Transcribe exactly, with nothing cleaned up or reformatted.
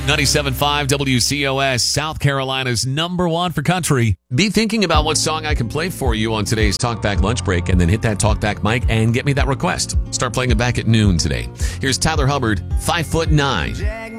ninety-seven point five W C O S, South Carolina's number one for country. Be thinking about what song I can play for you on today's Talkback Lunch Break, and then hit that Talkback mic and get me that request. Start playing it back at noon today. Here's Tyler Hubbard, Five Foot Nine.